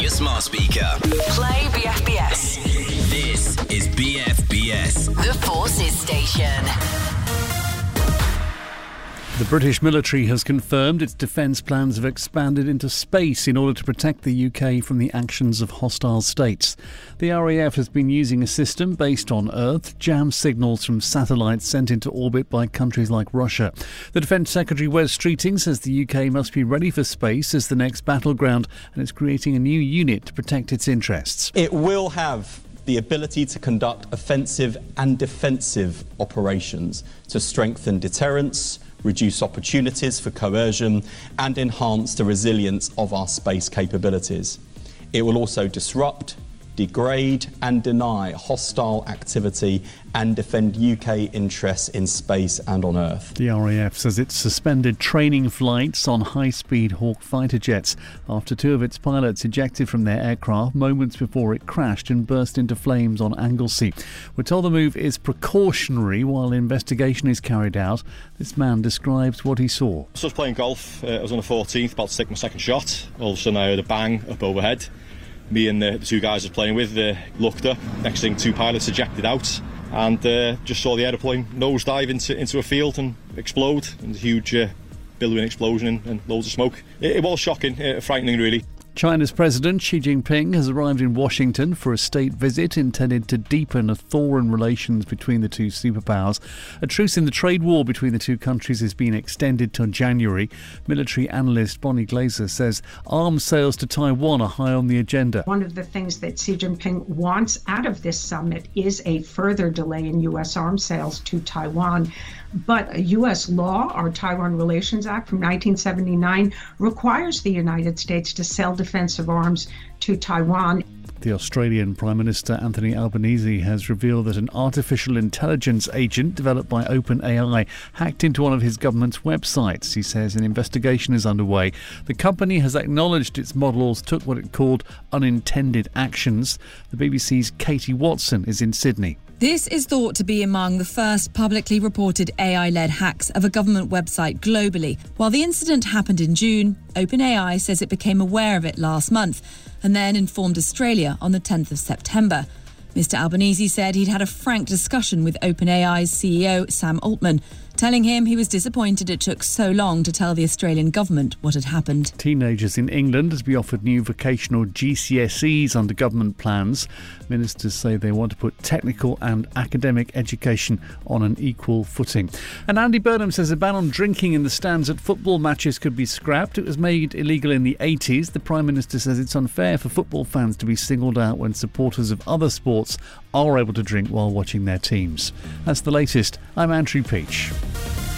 your smart speaker. Play BFBS. This is BFBS. The Forces Station. The British military has confirmed its defence plans have expanded into space in order to protect the UK from the actions of hostile states. The RAF has been using a system based on Earth, jam signals from satellites sent into orbit by countries like Russia. The Defence Secretary Wes Streeting says the UK must be ready for space as the next battleground, and is creating a new unit to protect its interests. It will have the ability to conduct offensive and defensive operations to strengthen deterrence, reduce opportunities for coercion and enhance the resilience of our space capabilities. It will also disrupt, degrade and deny hostile activity and defend UK interests in space and on Earth. The RAF says it's suspended training flights on high-speed Hawk fighter jets after two of its pilots ejected from their aircraft moments before it crashed and burst into flames on Anglesey. We're told the move is precautionary while investigation is carried out. This man describes what he saw. So I was playing golf. I was on the 14th, about to take my second shot. All of a sudden I heard a bang up overhead. Me and the two guys I was playing with looked up. Next thing, two pilots ejected out and just saw the aeroplane nosedive into a field and explode. And a huge billowing explosion and loads of smoke. It was shocking, frightening really. China's President Xi Jinping has arrived in Washington for a state visit intended to deepen a thorn relations between the two superpowers. A truce in the trade war between the two countries has been extended till January. Military analyst Bonnie Glaser says arms sales to Taiwan are high on the agenda. One of the things that Xi Jinping wants out of this summit is a further delay in U.S. arms sales to Taiwan. But U.S. law, our Taiwan Relations Act from 1979, requires the United States to sell defensive arms to Taiwan. The Australian Prime Minister Anthony Albanese has revealed that an artificial intelligence agent developed by OpenAI hacked into one of his government's websites. He says an investigation is underway. The company has acknowledged its models took what it called unintended actions. The BBC's Katie Watson is in Sydney. This is thought to be among the first publicly reported AI-led hacks of a government website globally. While the incident happened in June, OpenAI says it became aware of it last month and then informed Australia on the 10th of September. Mr Albanese said he'd had a frank discussion with OpenAI's CEO Sam Altman, telling him he was disappointed it took so long to tell the Australian government what had happened. Teenagers in England will be offered new vocational GCSEs under government plans. Ministers say they want to put technical and academic education on an equal footing. And Andy Burnham says a ban on drinking in the stands at football matches could be scrapped. It was made illegal in the 80s. The Prime Minister says it's unfair for football fans to be singled out when supporters of other sports are able to drink while watching their teams. That's the latest. I'm Andrew Peach.